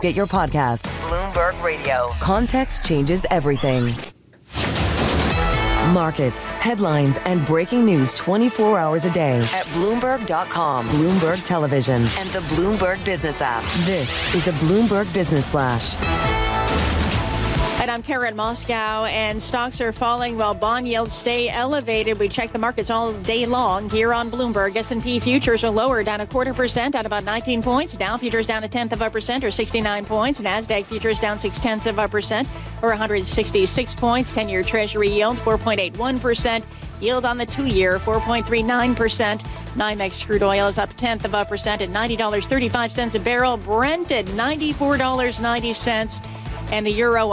Get your podcasts. Bloomberg Radio. Context changes everything. Markets, headlines, and breaking news 24 hours a day at Bloomberg.com, Bloomberg Television, and the Bloomberg Business app. This is a Bloomberg Business Flash. And I'm Karen Moscow, and stocks are falling while bond yields stay elevated. We check the markets all day long here on Bloomberg. S&P futures are lower, down 0.25%, at about 19 points. Dow futures down 0.1%, or 69 points. NASDAQ futures down 0.6%, or 166 points. 10-year Treasury yield 4.81%. Yield on the 2-year 4.39%. NYMEX crude oil is up 0.1% at $90.35 a barrel. Brent at $94.90. And the euro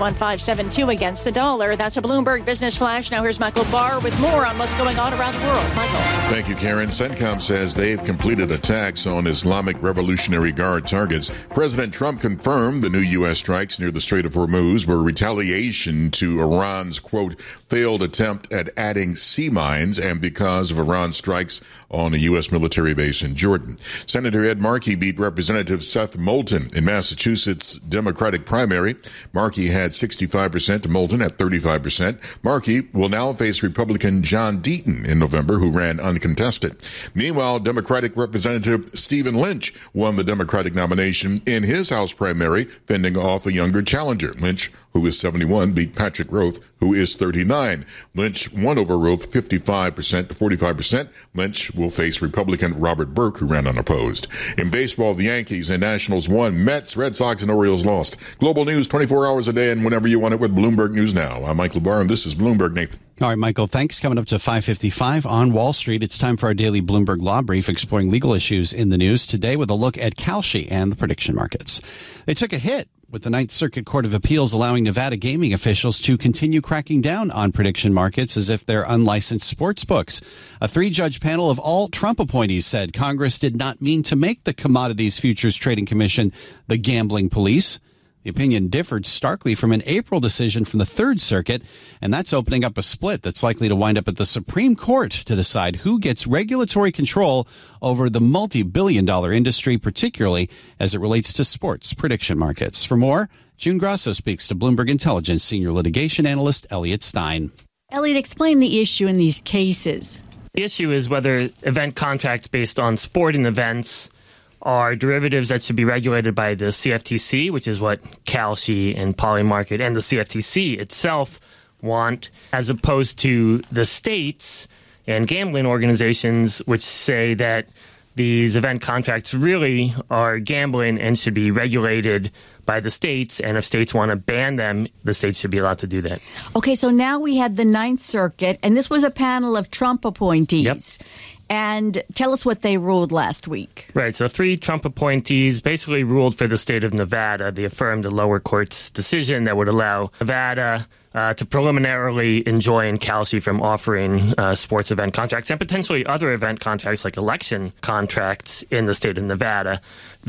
1.1572 against the dollar. That's a Bloomberg Business Flash. Now here's Michael Barr with more on what's going on around the world. Michael. Thank you, Karen. CENTCOM says they've completed attacks on Islamic Revolutionary Guard targets. President Trump confirmed the new U.S. strikes near the Strait of Hormuz were retaliation to Iran's, quote, failed attempt at adding sea mines and because of Iran's strikes on a U.S. military base in Jordan. Senator Ed Markey beat Representative Seth Moulton in Massachusetts Democratic primary. Markey had 65% to Moulton at 35%. Markey will now face Republican John Deaton in November, who ran uncontested. Meanwhile, Democratic Representative Stephen Lynch won the Democratic nomination in his House primary, fending off a younger challenger. Lynch, who is 71, beat Patrick Roth, who is 39. Lynch won over Roth 55% to 45%. Lynch will face Republican Robert Burke, who ran unopposed. In baseball, the Yankees and Nationals won. Mets, Red Sox, and Orioles lost. Global news 24 hours a day and whenever you want it with Bloomberg News Now. I'm Michael Barr, and this is Bloomberg. Nathan. All right, Michael, thanks. Coming up to 5:55 on Wall Street, it's time for our daily Bloomberg Law Brief, exploring legal issues in the news today with a look at Kalshi and the prediction markets. They took a hit with the Ninth Circuit Court of Appeals allowing Nevada gaming officials to continue cracking down on prediction markets as if they're unlicensed sports books. A 3-judge panel of all Trump appointees said Congress did not mean to make the Commodities Futures Trading Commission the gambling police. The opinion differed starkly from an April decision from the Third Circuit, and that's opening up a split that's likely to wind up at the Supreme Court to decide who gets regulatory control over the multi-billion-dollar industry, particularly as it relates to sports prediction markets. For more, June Grasso speaks to Bloomberg Intelligence senior litigation analyst Elliot Stein. Elliot, explain the issue in these cases. The issue is whether event contracts based on sporting events are derivatives that should be regulated by the CFTC, which is what Kalshi and Polymarket and the CFTC itself want, as opposed to the states and gambling organizations, which say that these event contracts really are gambling and should be regulated by the states. And if states want to ban them, the states should be allowed to do that. Okay, so now we had the Ninth Circuit, and this was a panel of Trump appointees. Yep. And tell us what they ruled last week. Right. So 3 Trump appointees basically ruled for the state of Nevada. They affirmed the lower court's decision that would allow Nevada to preliminarily enjoin Kalshi from offering sports event contracts and potentially other event contracts like election contracts in the state of Nevada.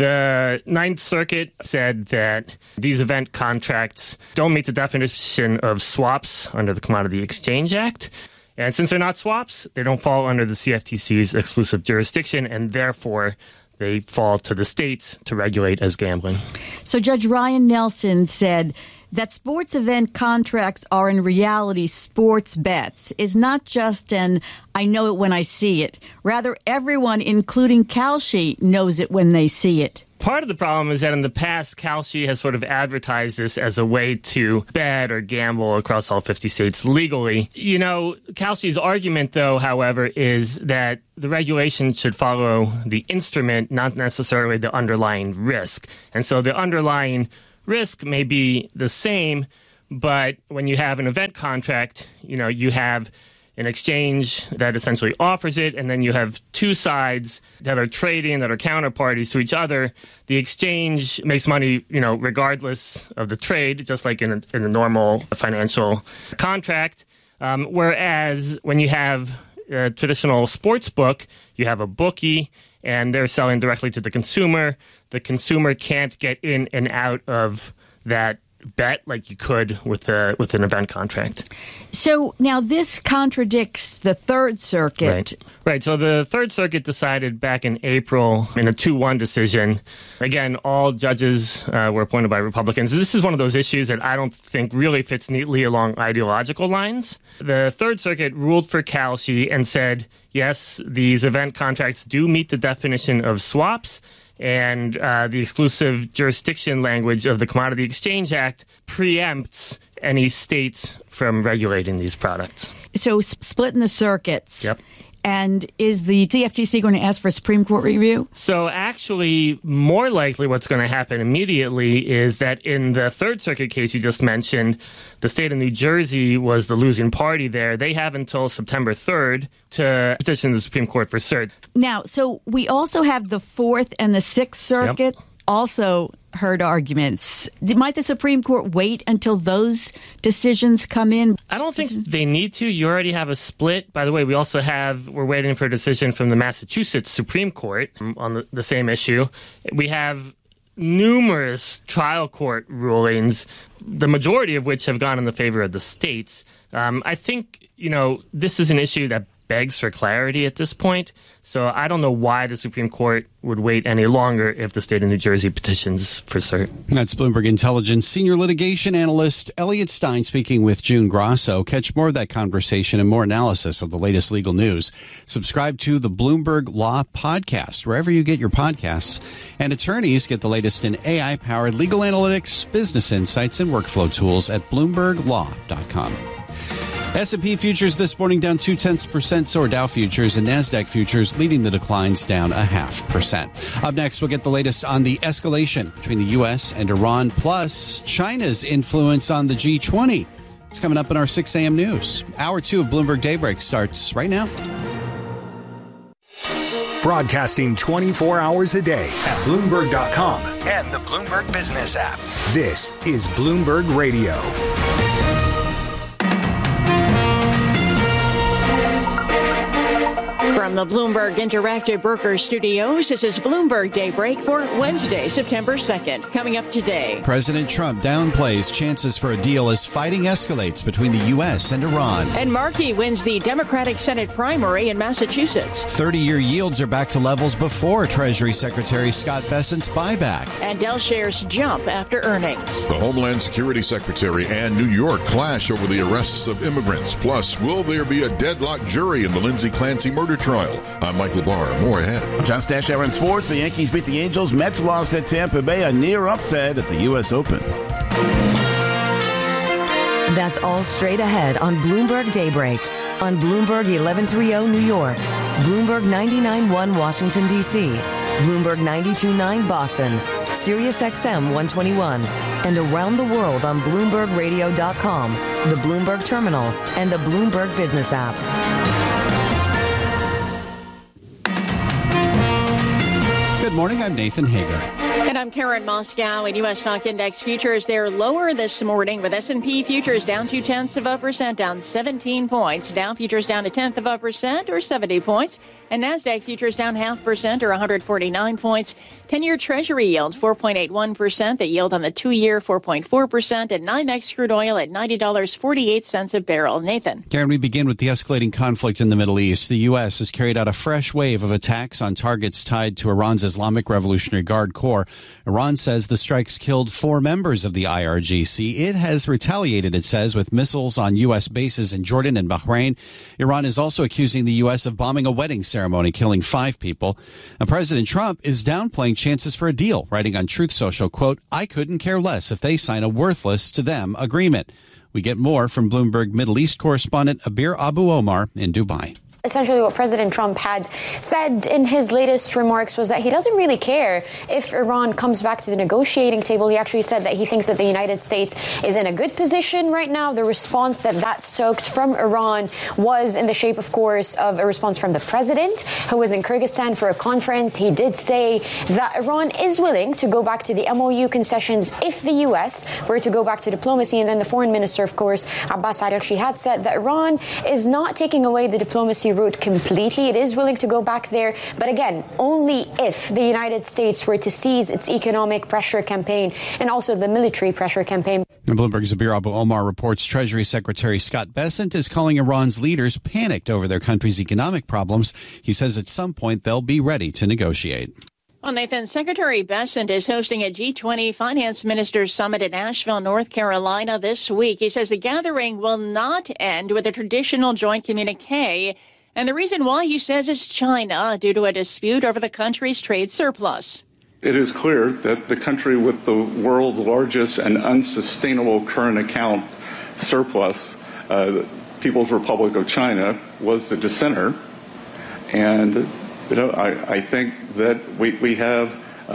The Ninth Circuit said that these event contracts don't meet the definition of swaps under the Commodity Exchange Act. And since they're not swaps, they don't fall under the CFTC's exclusive jurisdiction, and therefore they fall to the states to regulate as gambling. So Judge Ryan Nelson said that sports event contracts are in reality sports bets is not just an I know it when I see it. Rather, everyone, including Kalshi, knows it when they see it. Part of the problem is that in the past, Kalshi has sort of advertised this as a way to bet or gamble across all 50 states legally. You know, Kalshi's argument, though, however, is that the regulation should follow the instrument, not necessarily the underlying risk. And so the underlying risk may be the same, but when you have an event contract, you know, you have an exchange that essentially offers it, and then you have 2 sides that are trading, that are counterparties to each other. The exchange makes money, you know, regardless of the trade, just like in a normal financial contract. Whereas when you have a traditional sports book, you have a bookie, and they're selling directly to the consumer. The consumer can't get in and out of that bet like you could with an event contract. So now this contradicts the Third Circuit. Right. So the Third Circuit decided back in April in a 2-1 decision. Again, all judges were appointed by Republicans. This is one of those issues that I don't think really fits neatly along ideological lines. The Third Circuit ruled for Kalshi and said, yes, these event contracts do meet the definition of swaps, and the exclusive jurisdiction language of the Commodity Exchange Act preempts any state from regulating these products. So splitting the circuits. Yep. And is the CFTC going to ask for a Supreme Court review? So actually, more likely what's going to happen immediately is that in the Third Circuit case you just mentioned, the state of New Jersey was the losing party there. They have until September 3rd to petition the Supreme Court for cert. Now, so we also have the Fourth and the Sixth Circuit. Yep. Also heard arguments. Might the Supreme Court wait until those decisions come in? I don't think they need to. You already have a split. By the way, we're waiting for a decision from the Massachusetts Supreme Court on the same issue. We have numerous trial court rulings, the majority of which have gone in the favor of the states. I think, this is an issue that begs for clarity at this point. So I don't know why the Supreme Court would wait any longer if the state of New Jersey petitions for cert. That's Bloomberg Intelligence senior litigation analyst Elliot Stein speaking with June Grosso. Catch more of that conversation and more analysis of the latest legal news. Subscribe to the Bloomberg Law Podcast, wherever you get your podcasts. And attorneys get the latest in AI-powered legal analytics, business insights, and workflow tools at BloombergLaw.com. S&P futures this morning down 0.2%, so are Dow futures, and NASDAQ futures leading the declines down 0.5%. Up next, we'll get the latest on the escalation between the U.S. and Iran, plus China's influence on the G20. It's coming up in our 6 a.m. news. Hour 2 of Bloomberg Daybreak starts right now. Broadcasting 24 hours a day at Bloomberg.com and the Bloomberg Business app. This is Bloomberg Radio. From the Bloomberg Interactive Broker Studios, this is Bloomberg Daybreak for Wednesday, September 2nd. Coming up today, President Trump downplays chances for a deal as fighting escalates between the U.S. and Iran. And Markey wins the Democratic Senate primary in Massachusetts. 30-year yields are back to levels before Treasury Secretary Scott Bessent's buyback. And Dell shares jump after earnings. The Homeland Security Secretary and New York clash over the arrests of immigrants. Plus, will there be a deadlock jury in the Lindsey Clancy murder trial? I'm Mike LeBar. More ahead. John Stash in sports. The Yankees beat the Angels. Mets lost at Tampa Bay. A near upset at the U.S. Open. That's all straight ahead on Bloomberg Daybreak. On Bloomberg 1130 New York. Bloomberg 99.1 Washington, D.C. Bloomberg 92.9 Boston. Sirius XM 121. And around the world on BloombergRadio.com, the Bloomberg Terminal, and the Bloomberg Business app. Good morning, I'm Nathan Hager. And I'm Karen Moscow. And U.S. stock index futures, they're lower this morning with S&P futures down 0.2%, down 17 points. Dow futures down 0.1% or 70 points. And NASDAQ futures down 0.5% or 149 points. 10-year Treasury yields 4.81%. The yield on the 2-year 4.4%. And NYMEX crude oil at $90.48 a barrel. Nathan. Karen, we begin with the escalating conflict in the Middle East. The U.S. has carried out a fresh wave of attacks on targets tied to Iran's Islamic Revolutionary Guard Corps. Iran says the strikes killed 4 members of the IRGC. It has retaliated, it says, with missiles on U.S. bases in Jordan and Bahrain. Iran is also accusing the U.S. of bombing a wedding ceremony, killing 5 people. And President Trump is downplaying chances for a deal, writing on Truth Social, quote, "I couldn't care less if they sign a worthless to them agreement." We get more from Bloomberg Middle East correspondent Abir Abu Omar in Dubai. Essentially what President Trump had said in his latest remarks was that he doesn't really care if Iran comes back to the negotiating table. He actually said that he thinks that the United States is in a good position right now. The response that stoked from Iran was in the shape, of course, of a response from the president, who was in Kyrgyzstan for a conference. He did say that Iran is willing to go back to the MOU concessions if the U.S. were to go back to diplomacy. And then the foreign minister, of course, Abbas Araghchi, had said that Iran is not taking away the diplomacy route completely. It is willing to go back there, but again, only if the United States were to cease its economic pressure campaign and also the military pressure campaign. And Bloomberg's Zabir Abu Omar reports Treasury Secretary Scott Bessent is calling Iran's leaders panicked over their country's economic problems. He says at some point they'll be ready to negotiate. Well, Nathan, Secretary Bessent is hosting a G20 Finance Ministers Summit in Asheville, North Carolina this week. He says the gathering will not end with a traditional joint communique. And the reason why, he says, is China, due to a dispute over the country's trade surplus. It is clear that the country with the world's largest and unsustainable current account surplus, the People's Republic of China, was the dissenter. And I think that we have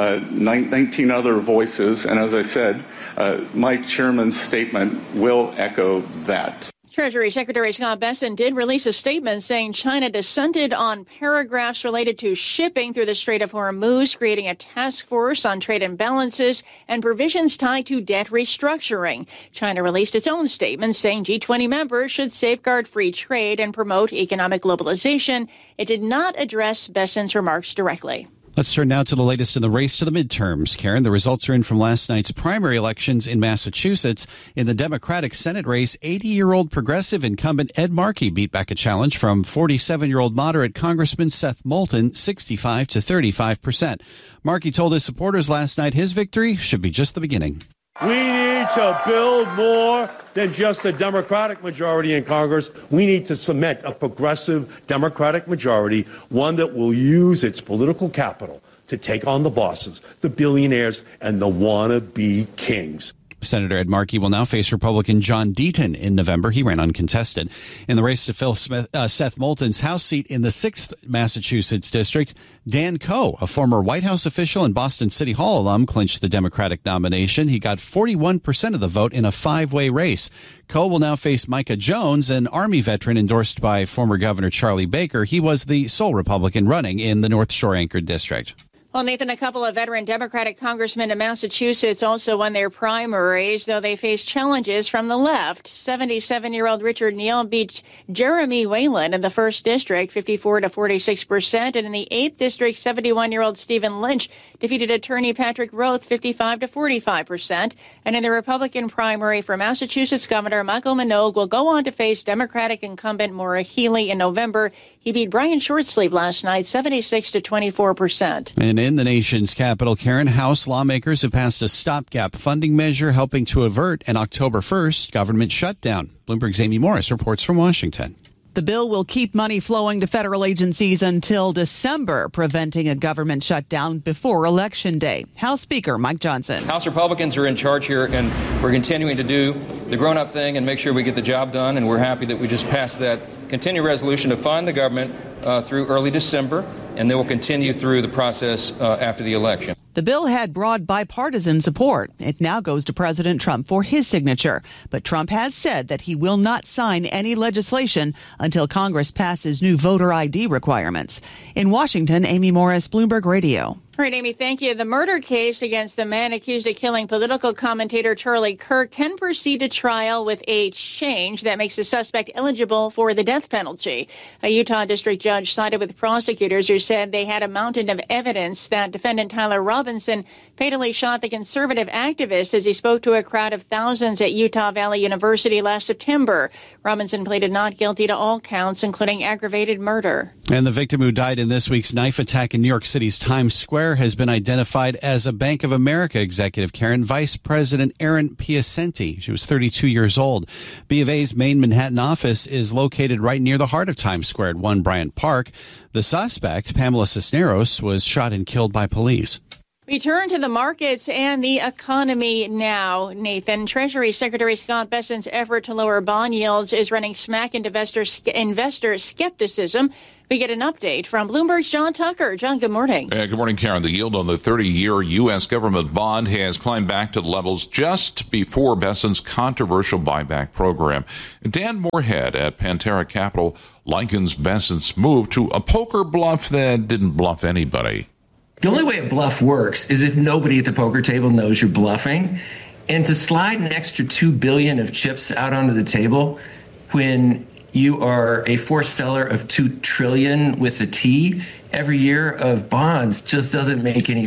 19 other voices. And as I said, my chairman's statement will echo that. Treasury Secretary Scott Bessent did release a statement saying China dissented on paragraphs related to shipping through the Strait of Hormuz, creating a task force on trade imbalances and provisions tied to debt restructuring. China released its own statement saying G20 members should safeguard free trade and promote economic globalization. It did not address Bessent's remarks directly. Let's turn now to the latest in the race to the midterms. Karen, the results are in from last night's primary elections in Massachusetts. In the Democratic Senate race, 80-year-old progressive incumbent Ed Markey beat back a challenge from 47-year-old moderate Congressman Seth Moulton, 65 to 35%. Markey told his supporters last night his victory should be just the beginning. We need to build more than just a Democratic majority in Congress. We need to cement a progressive Democratic majority, one that will use its political capital to take on the bosses, the billionaires, and the wannabe kings. Senator Ed Markey will now face Republican John Deaton in November. He ran uncontested. In the race to fill Seth Moulton's House seat in the 6th Massachusetts district, Dan Coe, a former White House official and Boston City Hall alum, clinched the Democratic nomination. He got 41% of the vote in a 5-way race. Coe will now face Micah Jones, an Army veteran endorsed by former Governor Charlie Baker. He was the sole Republican running in the North Shore Anchored district. Well, Nathan, a couple of veteran Democratic congressmen in Massachusetts also won their primaries, though they faced challenges from the left. 77-year-old Richard Neal beat Jeremy Whalen in the 1st District, 54 to 46%. And in the 8th District, 71-year-old Stephen Lynch defeated attorney Patrick Roth, 55 to 45%. And in the Republican primary for Massachusetts Governor, Michael Minogue will go on to face Democratic incumbent Maura Healey in November. He beat Brian Shortsleeve last night, 76 to 24%. And in the nation's capital, Karen, House lawmakers have passed a stopgap funding measure helping to avert an October 1st government shutdown. Bloomberg's Amy Morris reports from Washington. The bill will keep money flowing to federal agencies until December, preventing a government shutdown before Election Day. House Speaker Mike Johnson. House Republicans are in charge here, and we're continuing to do the grown-up thing and make sure we get the job done, and we're happy that we just passed that continued resolution to fund the government through early December, and then we'll continue through the process after the election. The bill had broad bipartisan support. It now goes to President Trump for his signature. But Trump has said that he will not sign any legislation until Congress passes new voter ID requirements. In Washington, Amy Morris, Bloomberg Radio. All right, Amy, thank you. The murder case against the man accused of killing political commentator Charlie Kirk can proceed to trial with a change that makes the suspect eligible for the death penalty. A Utah district judge sided with prosecutors who said they had a mountain of evidence that defendant Tyler Robinson fatally shot the conservative activist as he spoke to a crowd of thousands at Utah Valley University last September. Robinson pleaded not guilty to all counts, including aggravated murder. And the victim who died in this week's knife attack in New York City's Times Square has been identified as a Bank of America executive, Karen, Vice President Erin Piacenti. She was 32 years old. B of A's main Manhattan office is located right near the heart of Times Square at 1 Bryant Park. The suspect, Pamela Cisneros, was shot and killed by police. We turn to the markets and the economy now, Nathan. Treasury Secretary Scott Bessent's effort to lower bond yields is running smack into investor skepticism. We get an update from Bloomberg's John Tucker. John, good morning. Good morning, Karen. The yield on the 30-year U.S. government bond has climbed back to the levels just before Bessent's controversial buyback program. Dan Moorhead at Pantera Capital likens Bessent's move to a poker bluff that didn't bluff anybody. The only way a bluff works is if nobody at the poker table knows you're bluffing. And to slide an extra $2 billion of chips out onto the table when you are a forced seller of $2 trillion with a T every year of bonds just doesn't make any sense.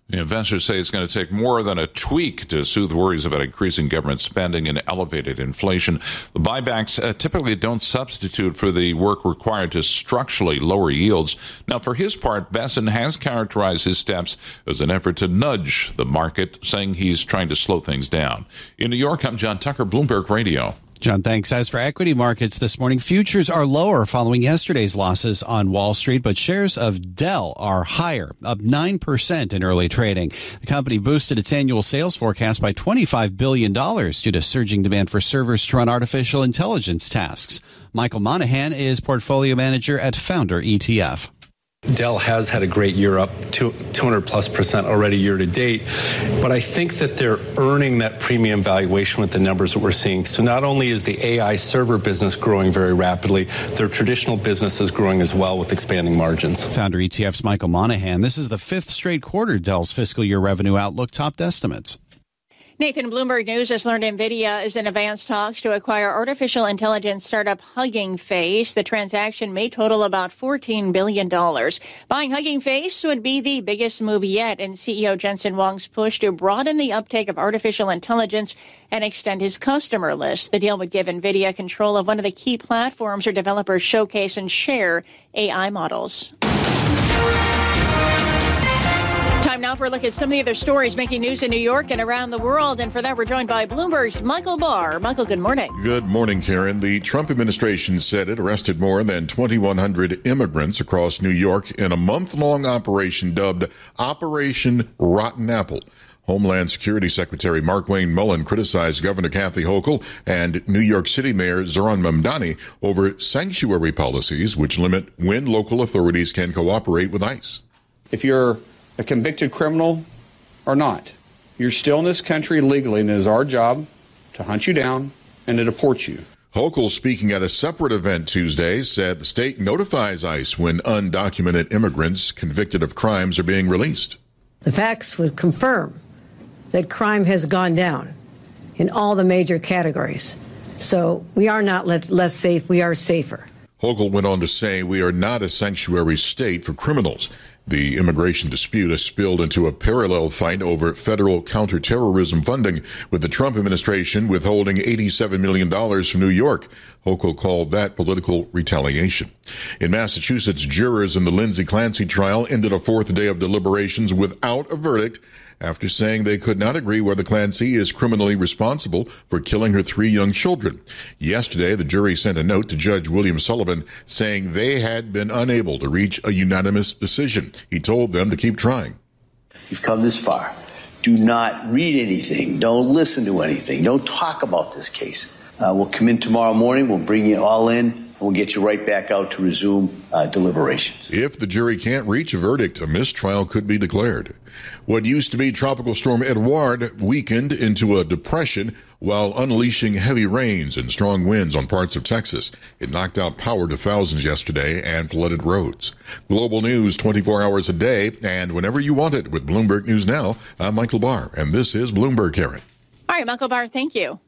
The investors say it's going to take more than a tweak to soothe worries about increasing government spending and elevated inflation. The buybacks typically don't substitute for the work required to structurally lower yields. Now, for his part, Bessent has characterized his steps as an effort to nudge the market, saying he's trying to slow things down. In New York, I'm John Tucker, Bloomberg Radio. John, thanks. As for equity markets this morning, futures are lower following yesterday's losses on Wall Street, but shares of Dell are higher, up 9% in early trading. The company boosted its annual sales forecast by $25 billion due to surging demand for servers to run artificial intelligence tasks. Michael Monahan is portfolio manager at Founder ETF. Dell has had a great year, up 200+% already year to date. But I think that they're earning that premium valuation with the numbers that we're seeing. So not only is the AI server business growing very rapidly, their traditional business is growing as well with expanding margins. Founder ETF's Michael Monahan. This is the fifth straight quarter Dell's fiscal year revenue outlook topped estimates. Nathan, Bloomberg News has learned NVIDIA is in advanced talks to acquire artificial intelligence startup Hugging Face. The transaction may total about $14 billion. Buying Hugging Face would be the biggest move yet in CEO Jensen Huang's push to broaden the uptake of artificial intelligence and extend his customer list. The deal would give NVIDIA control of one of the key platforms where developers showcase and share AI models. Time now for a look at some of the other stories making news in New York and around the world. And for that, we're joined by Bloomberg's Michael Barr. Michael, good morning. Good morning, Karen. The Trump administration said it arrested more than 2,100 immigrants across New York in a month-long operation dubbed Operation Rotten Apple. Homeland Security Secretary Markwayne Mullin criticized Governor Kathy Hochul and New York City Mayor Zohran Mamdani over sanctuary policies which limit when local authorities can cooperate with ICE. If you're a convicted criminal or not, you're still in this country legally, and it is our job to hunt you down and to deport you. Hochul, speaking at a separate event Tuesday, said the state notifies ICE when undocumented immigrants convicted of crimes are being released. The facts would confirm that crime has gone down in all the major categories. So we are not less safe, we are safer. Hochul went on to say we are not a sanctuary state for criminals. The immigration dispute has spilled into a parallel fight over federal counterterrorism funding, with the Trump administration withholding $87 million from New York. Hochul called that political retaliation. In Massachusetts, jurors in the Lindsay Clancy trial ended a fourth day of deliberations without a verdict after saying they could not agree whether Clancy is criminally responsible for killing her 3 young children. Yesterday, the jury sent a note to Judge William Sullivan saying they had been unable to reach a unanimous decision. He told them to keep trying. You've come this far. Do not read anything. Don't listen to anything. Don't talk about this case. We'll come in tomorrow morning. We'll bring you all in. We'll get you right back out to resume deliberations. If the jury can't reach a verdict, a mistrial could be declared. What used to be Tropical Storm Edouard weakened into a depression while unleashing heavy rains and strong winds on parts of Texas. It knocked out power to thousands yesterday and flooded roads. Global news 24 hours a day and whenever you want it with Bloomberg News Now. I'm Michael Barr, and this is Bloomberg, Karen. All right, Michael Barr, thank you.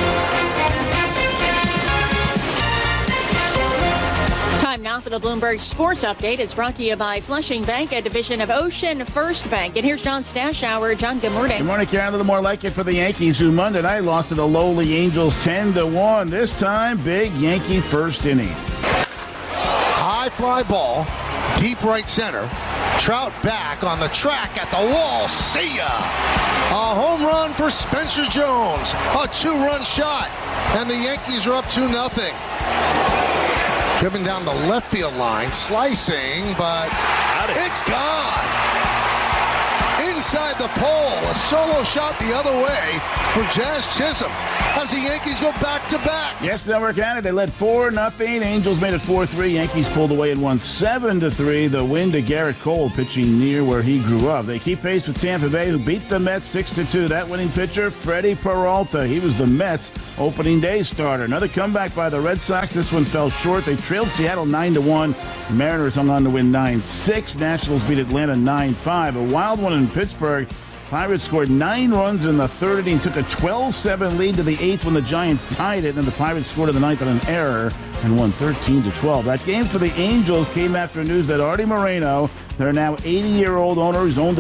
Time now for the Bloomberg Sports Update. It's brought to you by Flushing Bank, a division of Ocean First Bank. And here's John Stashower. John, good morning. Good morning, Karen. A little more like it for the Yankees, who Monday night lost to the lowly Angels 10-1. This time, big Yankee first inning. High fly ball, deep right center. Trout back on the track at the wall. See ya! A home run for Spencer Jones. A 2-run shot. And the Yankees are up 2-0. Driven down the left field line, slicing, but it's gone. Inside the pole, a solo shot the other way for Jazz Chisholm as the Yankees go back-to-back. Yes, Denver County, they led 4-0. Angels made it 4-3. Yankees pulled away and won 7-3. The win to Garrett Cole, pitching near where he grew up. They keep pace with Tampa Bay, who beat the Mets 6-2. That winning pitcher, Freddie Peralta. He was the Mets' opening day starter. Another comeback by the Red Sox. This one fell short. They trailed Seattle 9-1. Mariners hung on to win 9-6. Nationals beat Atlanta 9-5. A wild one in Pittsburgh. Pirates scored 9 runs in the third inning, took a 12-7 lead to the 8th when the Giants tied it, and then the Pirates scored in the 9th on an error and won 13-12. That game for the Angels came after news that Artie Moreno, their now 80-year-old owner who's owned